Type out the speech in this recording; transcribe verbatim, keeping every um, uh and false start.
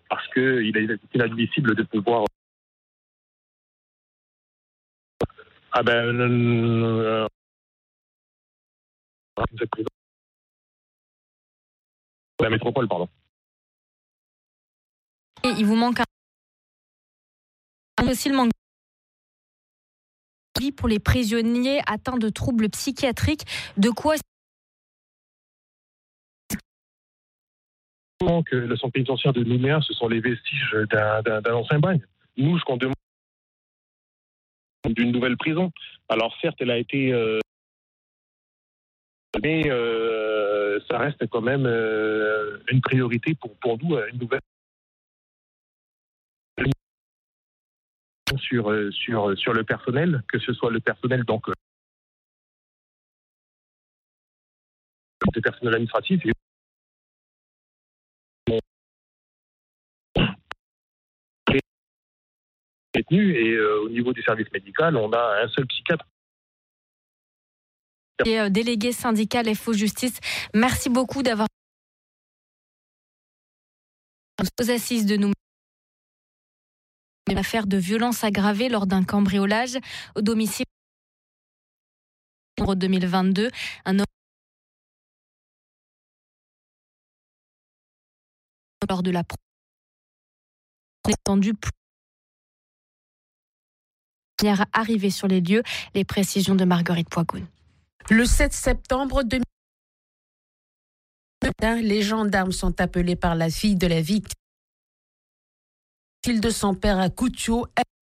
parce qu'il est inadmissible de pouvoir... Ah ben... Euh, la métropole, pardon. Et il vous manque un... aussi le manque de vie pour les prisonniers atteints de troubles psychiatriques. De quoi que le centre pénitentiaire de Nouméa, ce sont les vestiges d'un, d'un, d'un ancien bagne. Nous, ce qu'on demande d'une nouvelle prison. Alors certes, elle a été... Euh, mais euh, ça reste quand même euh, une priorité pour, pour nous, une nouvelle sur, sur, sur le personnel, que ce soit le personnel, donc le personnel administratif. Et euh, au niveau du service médical, on a un seul psychiatre. Et euh, délégué syndical F O Justice, merci beaucoup d'avoir aux assises de nous une affaire de violence aggravée lors d'un cambriolage au domicile en deux mille vingt-deux. Un homme lors de la étendue arrivée sur les lieux. Les précisions de Marguerite Poigoun. Le sept septembre deux mille vingt, les gendarmes sont appelés par la fille de la victime de son père à Koutio.